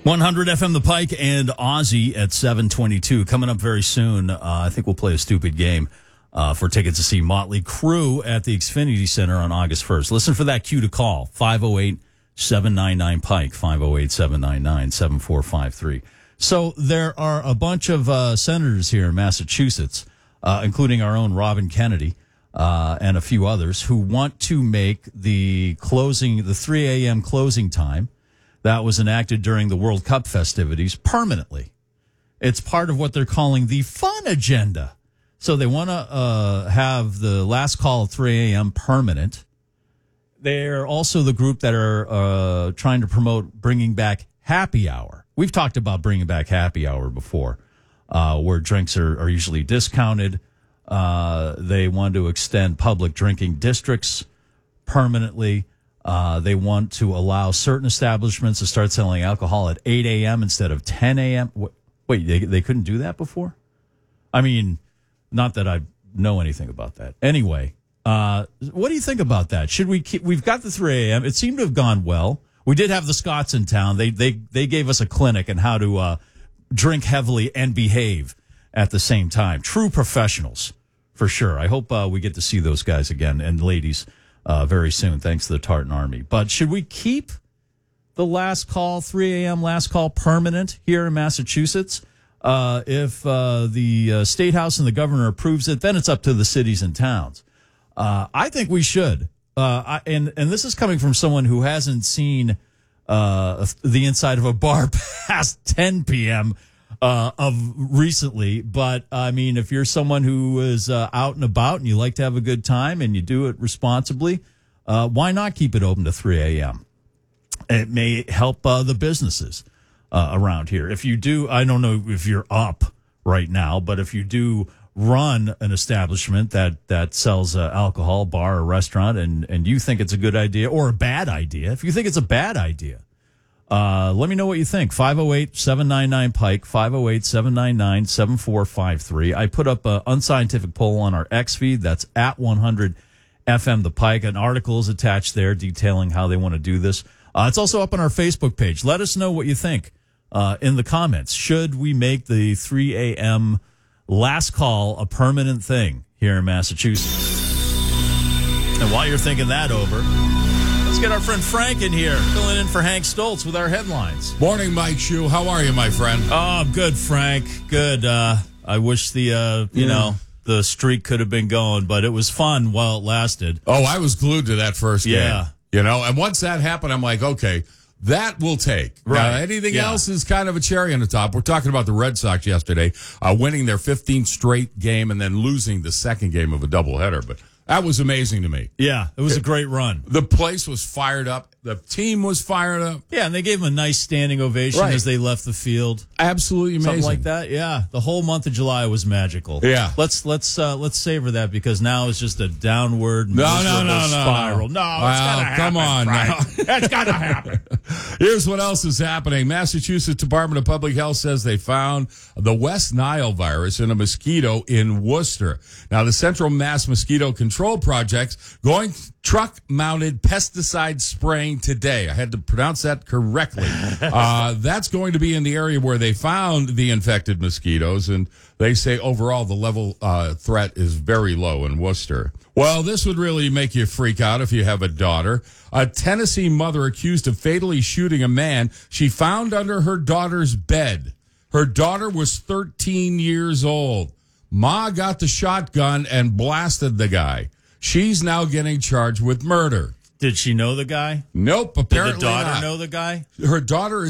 100 FM The Pike and Ozzy at 7:22. Coming up very soon, I think we'll play a stupid game for tickets to see Motley Crue at the Xfinity Center on August 1st. Listen for that cue to call, 508-799-PIKE, 508-799-7453. So there are a bunch of senators here in Massachusetts, including our own Robin Kennedy and a few others, who want to make the 3 a.m. closing time that was enacted during the World Cup festivities permanently. It's part of what they're calling the fun agenda. So they want to have the last call at 3 a.m. permanent. They're also the group that are trying to promote bringing back happy hour. We've talked about bringing back happy hour before, where drinks are usually discounted. They want to extend public drinking districts permanently. They want to allow certain establishments to start selling alcohol at 8 a.m. instead of 10 a.m. Wait, they couldn't do that before? I mean, not that I know anything about that. Anyway, what do you think about that? Should we keep? We've got the 3 a.m. It seemed to have gone well. We did have the Scots in town. They gave us a clinic on how to drink heavily and behave at the same time. True professionals, for sure. I hope we get to see those guys again and ladies very soon, thanks to the Tartan Army. But should we keep the last call, 3 a.m. last call, permanent here in Massachusetts? If the State House and the governor approves it, then it's up to the cities and towns. I think we should. And this is coming from someone who hasn't seen the inside of a bar past 10 p.m. Of recently. But, I mean, if you're someone who is out and about and you like to have a good time and you do it responsibly, why not keep it open to 3 a.m.? It may help the businesses around here. If you do, I don't know if you're up right now, but if you do run an establishment that sells alcohol, bar or restaurant, and you think it's a good idea or a bad idea, if you think it's a bad idea, let me know what you think. 508-799-PIKE, 508-799-7453. I put up an unscientific poll on our X feed. That's at 100 FM The Pike. An article is attached there detailing how they want to do this. It's also up on our Facebook page. Let us know what you think in the comments. Should we make the 3 a.m. last call a permanent thing here in Massachusetts? And while you're thinking that over, let's get our friend Frank in here, filling in for Hank Stoltz with our headlines. Morning, Mike Shue. How are you, my friend? Oh, I'm good, Frank. Good. I wish the streak could have been going, but it was fun while it lasted. Oh, I was glued to that first game. Yeah. And once that happened, I'm like, okay, that will take. Right. Anything else is kind of a cherry on the top. We're talking about the Red Sox yesterday, winning their 15th straight game and then losing the second game of a doubleheader. But that was amazing to me. Yeah, it was a great run. The place was fired up. The team was fired up. Yeah, and they gave them a nice standing ovation as they left the field. Absolutely amazing. Something like that. Yeah, the whole month of July was magical. Yeah. Let's savor that because now it's just a downward No. spiral. No, it's gotta happen. Come on now. It's gotta happen. Here's what else is happening. Massachusetts Department of Public Health says they found the West Nile virus in a mosquito in Worcester. Now, the Central Mass Mosquito Control Project's going truck-mounted pesticide spraying today. I had to pronounce that correctly. That's going to be in the area where they found the infected mosquitoes, and they say overall the level threat is very low in Worcester. Well, this would really make you freak out if you have a daughter. A Tennessee mother accused of fatally shooting a man she found under her daughter's bed. Her daughter was 13 years old. Ma got the shotgun and blasted the guy. She's now getting charged with murder. Did she know the guy? Nope, apparently Did the daughter not. know the guy? Her daughter is